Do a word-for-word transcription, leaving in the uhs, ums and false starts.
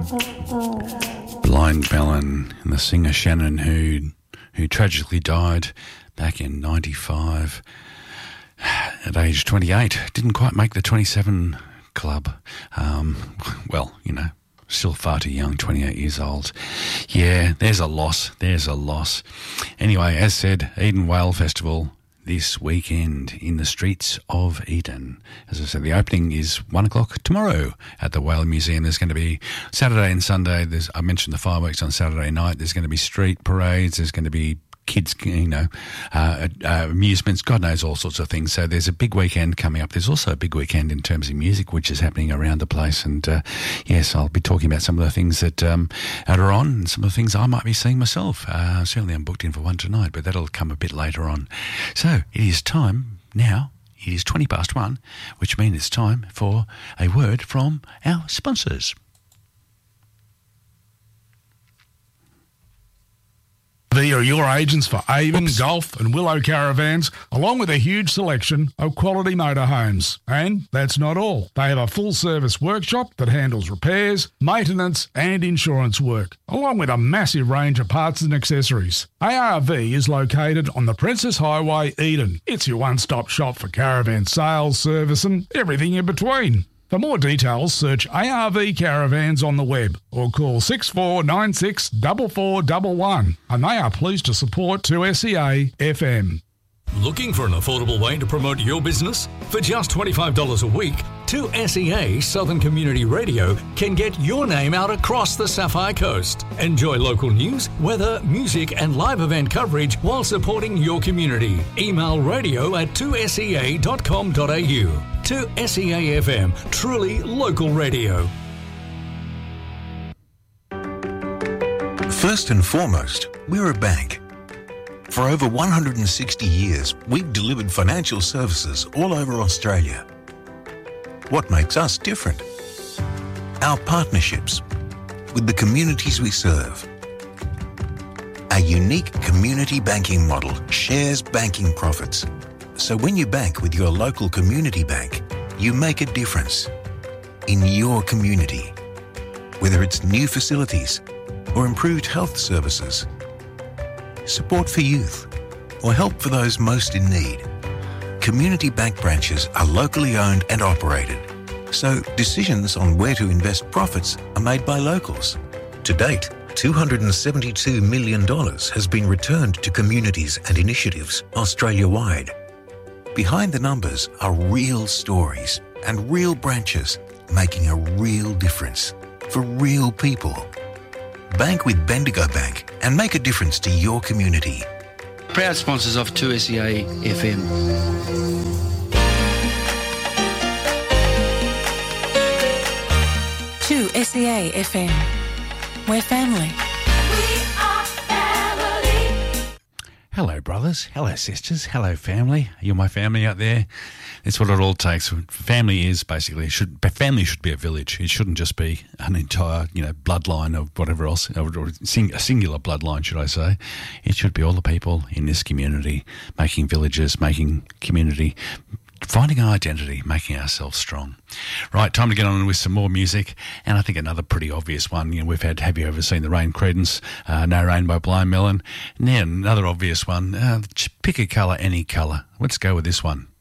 Blind Melon and the singer Shannon Hoon, who tragically died back in ninety-five at age twenty-eight. Didn't quite make the twenty-seven club. Um, well, you know, still far too young, twenty-eight years old. Yeah, there's a loss. There's a loss. Anyway, as said, Eden Whale Festival this weekend in the streets of Eden. As I said, the opening is one o'clock tomorrow at the Whale Museum. There's going to be Saturday and Sunday. There's, I mentioned the fireworks on Saturday night. There's going to be street parades. There's going to be kids, you know, uh, uh, amusements, God knows, all sorts of things. So there's a big weekend coming up. There's also a big weekend in terms of music, which is happening around the place. And uh, yes, I'll be talking about some of the things that um, are on and some of the things I might be seeing myself. Uh, certainly I'm booked in for one tonight, but that'll come a bit later on. So it is time now. It is twenty past one, which means it's time for a word from our sponsors. They are your agents for Avon, Oops. Golf and Willow Caravans, along with a huge selection of quality motorhomes. And that's not all. They have a full-service workshop that handles repairs, maintenance and insurance work, along with a massive range of parts and accessories. A R V is located on the Princess Highway, Eden. It's your one-stop shop for caravan sales, service and everything in between. For more details, search A R V Caravans on the web or call six four nine six four four one one, and they are pleased to support two S E A F M. Looking for an affordable way to promote your business? For just twenty-five dollars a week, two S E A Southern Community Radio can get your name out across the Sapphire Coast. Enjoy local news, weather, music and live event coverage while supporting your community. Email radio at two S E A dot com dot a u. two S E A F M, truly local radio. First and foremost, we're a bank. For over one hundred sixty years, we've delivered financial services all over Australia. What makes us different? Our partnerships with the communities we serve. Our unique community banking model shares banking profits. So when you bank with your local community bank, you make a difference in your community. Whether it's new facilities or improved health services, support for youth, or help for those most in need. Community bank branches are locally owned and operated, so decisions on where to invest profits are made by locals. To date, two hundred seventy-two million dollars has been returned to communities and initiatives Australia-wide. Behind the numbers are real stories and real branches making a real difference for real people. Bank with Bendigo Bank and make a difference to your community. Proud sponsors of two S E A F M. two S E A F M. We're family. We are family. Hello, brothers. Hello, sisters. Hello, family. You're my family out there. It's what it all takes. Family is basically, should family should be a village. It shouldn't just be an entire, you know, bloodline or whatever else, or, or sing, a singular bloodline, should I say. It should be all the people in this community making villages, making community, finding our identity, making ourselves strong. Right, time to get on with some more music, and I think another pretty obvious one. You know, we've had Have You Ever Seen the Rain? Credence, uh, No Rain by Blind Melon. And then another obvious one, uh, pick a colour, any colour. Let's go with this one.